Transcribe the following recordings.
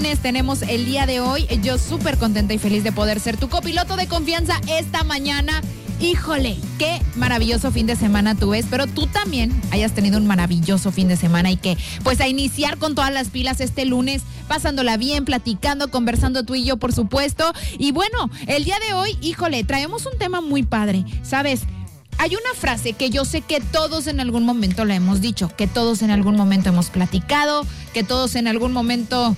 lunes tenemos el día de hoy. Yo súper contenta y feliz de poder ser tu copiloto de confianza esta mañana. Híjole, qué maravilloso fin de semana tuve. Espero tú también hayas tenido un maravilloso fin de semana y que pues a iniciar con todas las pilas este lunes, pasándola bien, platicando, conversando tú y yo, por supuesto. Y bueno, el día de hoy, híjole, traemos un tema muy padre, ¿sabes? Hay una frase que yo sé que todos en algún momento la hemos dicho, que todos en algún momento hemos platicado, que todos en algún momento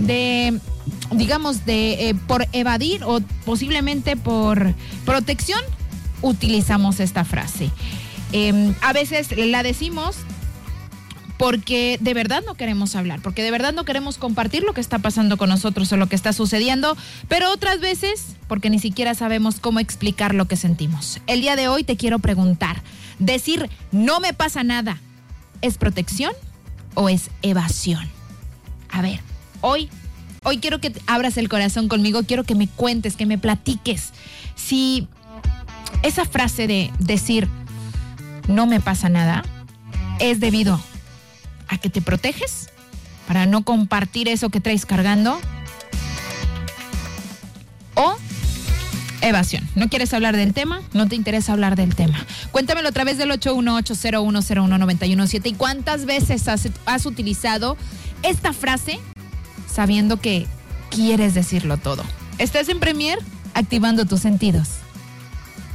por evadir o posiblemente por protección, utilizamos esta frase. A veces la decimos porque de verdad no queremos hablar, porque de verdad no queremos compartir lo que está pasando con nosotros o lo que está sucediendo, pero otras veces porque ni siquiera sabemos cómo explicar lo que sentimos. El día de hoy te quiero preguntar, decir no me pasa nada, ¿es protección o es evasión? A ver, hoy quiero que abras el corazón conmigo, quiero que me cuentes, que me platiques si esa frase de decir no me pasa nada es debido a que te proteges para no compartir eso que traes cargando, o evasión. ¿No quieres hablar del tema? ¿No te interesa hablar del tema? Cuéntamelo a través del 81801019117. ¿Y cuántas veces has utilizado esta frase sabiendo que quieres decirlo todo? Estás en Premier, activando tus sentidos.